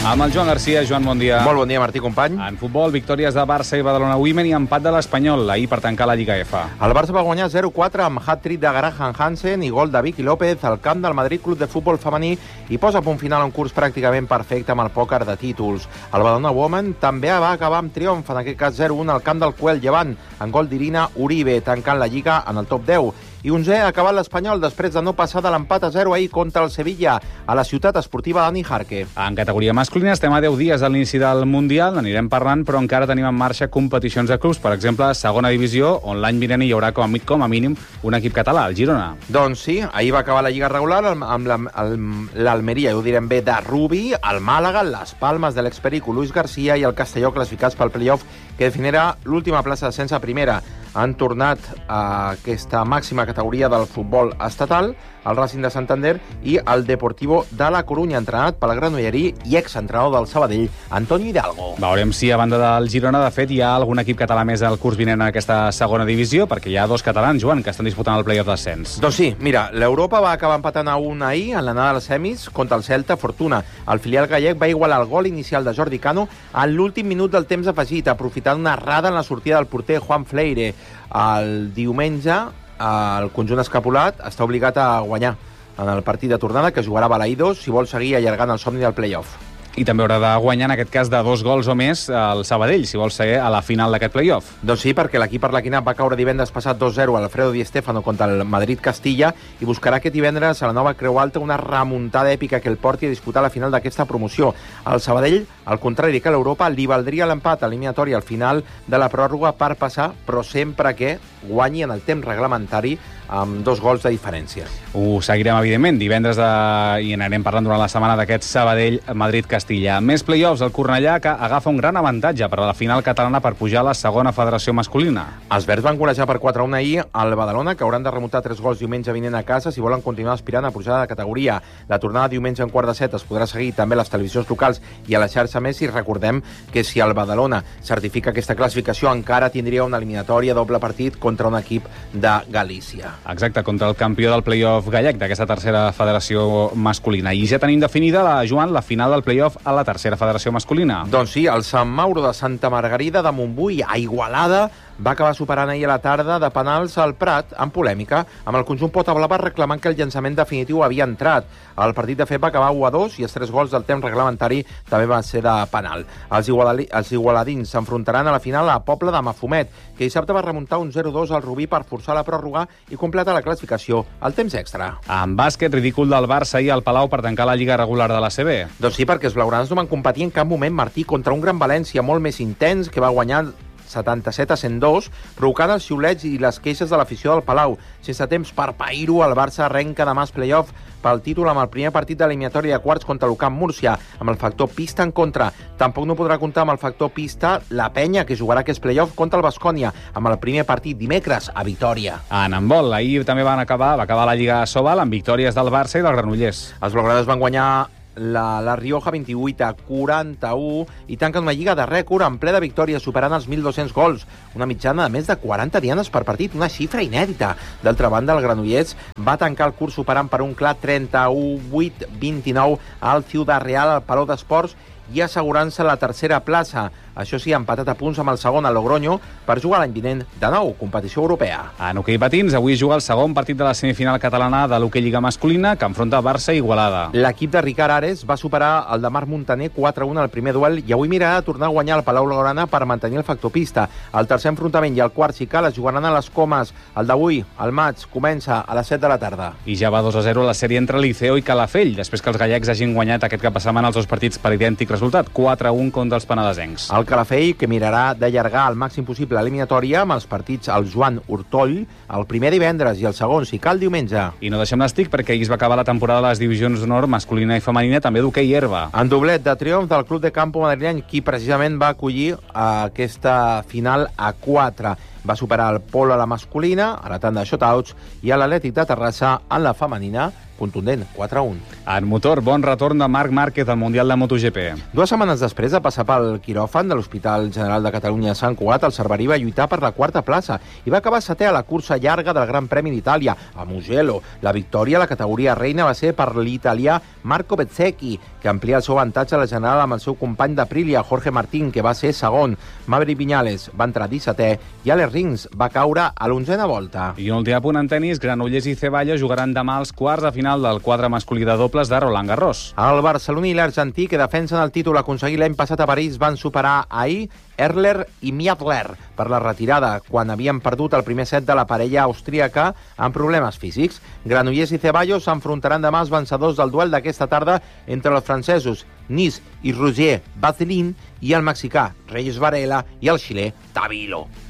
Amb el Joan Garcia. Joan, bon dia. Molt bon dia, Martí, company. En futbol, victòries de Barça i Badalona Women i empat de l'Espanyol, ahir per tancar la Lliga F. El Barça va guanyar 0-4 amb hat-trick de Graham Hansen i gol de Vicky López al camp del Madrid Club de Futbol Femení i posa a punt final un curs pràcticament perfecte amb el pòquer de títols. El Badalona Women també va acabar amb triomf, en aquest cas 0-1 al camp del Cuel Llevant, en gol d'Irina Uribe, tancant la Lliga en el top 10. I 11è ha acabat l'Espanyol després de no passar de l'empat a 0 ahir contra el Sevilla a la ciutat esportiva Dani Jarque. En categoria masculina estem a 10 dies de l'inici del Mundial, n'anirem parlant, però encara tenim en marxa competicions de clubs, per exemple, segona divisió, on l'any vinent hi haurà com a mínim un equip català, el Girona. Doncs sí, ahir va acabar la Lliga regular amb l'Almeria, ho direm bé, de Rubi, el Màlaga, les Palmes de l'experico Luis García i el Castelló classificats pel playoff que definirà l'última plaça d'ascens a primera. Han tornat a aquesta màxima categoria del futbol estatal, el Racing de Santander i el Deportivo de la Corunya, entrenat pel granollerí i exentrenador del Sabadell, Antonio Hidalgo. Veurem si a banda del Girona, de fet, hi ha algun equip català més al curs vinent en aquesta segona divisió, perquè hi ha dos catalans, Joan, que estan disputant el playoff d'ascens. Doncs sí, mira, l'Europa va acabar empatant a 1 ahir en l'anada dels semis contra el Celta Fortuna. El filial gallec va igualar el gol inicial de Jordi Cano en l'últim minut del temps afegit, aprofitant una errada en la sortida del porter Juan Freire. El diumenge, el conjunt escapulat està obligat a guanyar en el partit de tornada, que jugarà a Balaïdos, si vol seguir allargant el somni del play-off. I també haurà de guanyar, en aquest cas, de 2 gols o més el Sabadell, si vol seguir a la final d'aquest play-off. Doncs sí, perquè l'equip arlequinat va caure divendres passat 2-0 a l'Alfredo Di Stéfano contra el Madrid-Castilla i buscarà aquest divendres a la nova Creu Alta una remuntada èpica que el porti a disputar la final d'aquesta promoció. El Sabadell, al contrari que l'Europa, li valdria l'empat eliminatori al final de la pròrroga per passar, però sempre que guanyi en el temps reglamentari amb 2 gols de diferència. Ho seguirem, evidentment, divendres i anarem parlant durant la setmana d'aquest Sabadell-Madrid-Castilla. Més play-offs, el Cornellà, que agafa un gran avantatge per a la final catalana per pujar a la segona federació masculina. Els verds van golejar per 4-1 ahir al Badalona, que hauran de remuntar 3 gols diumenge vinent a casa si volen continuar aspirant a pujada de categoria. La tornada diumenge en 1:45 es podrà seguir també a les televisions locals i a la xarxa Més, i recordem que si el Badalona certifica aquesta classificació encara tindria una eliminatòria doble partit contra un equip de Galícia. Exacte, contra el campió del play-off gallec d'aquesta tercera federació masculina. I ja tenim definida, Joan, la final del play-off a la tercera federació masculina. Doncs sí, el Sant Mauro de Santa Margarida de Montbui, a Igualada, va acabar superant ahir a la tarda de penals al Prat, amb polèmica, amb el conjunt Pota Blava reclamant que el llançament definitiu havia entrat. El partit, de fet, va acabar 1-2 i els 3 gols del temps reglamentari també van ser de penal. Els igualadins s'enfrontaran a la final a Pobla de Mafumet, que dissabte va remuntar un 0-2 al Rubí per forçar la pròrroga i completar la classificació al temps extra. En bàsquet, ridícul del Barça i al Palau per tancar la lliga regular de l'ACB. Doncs sí, perquè els blaugrans no van competir en cap moment, Martí, contra un Gran València molt més intens, que va guanyar 77-102, provocant els xiulets i les queixes de l'afició del Palau. Sense temps per pair-ho, el Barça arrenca demà els play-off pel títol amb el primer partit de l'eliminatòria de quarts contra l'Ucamp Múrcia, amb el factor pista en contra. Tampoc no podrà comptar amb el factor pista la Penya, que jugarà aquest play-off contra el Baskonia, amb el primer partit dimecres a Vitòria. En handbol, ahir també va acabar la Lliga Sobal amb victòries del Barça i del Granollers. Els blaugranes van guanyar la Rioja 28-41 i tanquen una lliga de rècord en ple de victòries, superant els 1.200 gols, una mitjana de més de 40 dianes per partit, una xifra inèdita. D'altra banda, el Granollers va tancar el curs superant per un clar 31-8-29 al Ciudad Real al Palau d'Esports i assegurant-se la tercera plaça. Això sí, empatat a punts amb el segon a Logroño per jugar l'any vinent de nou, competició europea. En hoquei patins, avui juga el segon partit de la semifinal catalana de l'hoquei Lliga masculina, que enfronta Barça i Igualada. L'equip de Ricard Ares va superar el de Marc Montaner 4-1 al primer duel i avui mirarà a tornar a guanyar el Palau Blaugrana per mantenir el factor pista. El tercer enfrontament i el quart, si cal, es jugaran a les Comes. El d'avui, el maig, comença a les 7 de la tarda. I ja va 2-0 la sèrie entre Liceo i Calafell, després que els gallecs hagin guanyat aquest cap de setmana els dos partits per idèntic resultat, 4-1 contra els penedesencs. El Calafell, que mirarà d'allargar al màxim possible l'eliminatòria amb els partits al Joan Hortoll, el primer divendres i el segon, si cal, diumenge. I no deixem l'estic perquè ahir es va acabar la temporada de les divisions d'honor masculina i femenina, també d'hoquei herba. En doblet de triomf del Club de Campo madrileny, qui precisament va acollir aquesta final a 4. Va superar el polo a la masculina, a la tanda de shotouts, i a l'Atlètic de Terrassa en la femenina, contundent, 4-1. En motor, bon retorn de Marc Márquez al Mundial de MotoGP. 2 setmanes després de passar pel quiròfan de l'Hospital General de Catalunya a Sant Cugat, el cerverí va lluitar per la 4a plaça i va acabar setè a la cursa llarga del Gran Premi d'Itàlia, a Mugello. La victòria a la categoria reina va ser per l'italià Marco Bezzecchi, que amplia el seu avantatge a la general amb el seu company d'Aprilia, Jorge Martín, que va ser segon. Maverick Viñales va entrar 17è i Alex Rins va caure a l'11a volta. I un últim apunt en tenis, Granollers i Ceballos jugaran demà als quarts de final del quadre masculí de dobles de Roland Garros. El barceloní i l'argentí, que defensen el títol aconseguit l'any passat a París, van superar ahir Erler i Miadler per la retirada, quan havien perdut el primer set de la parella austríaca amb problemes físics. Granollers i Ceballos s'enfrontaran demà els vencedors del duel d'aquesta tarda entre els francesos Nis i Roger Vazelin i el mexicà Reyes Varela i el xilè Tavilo.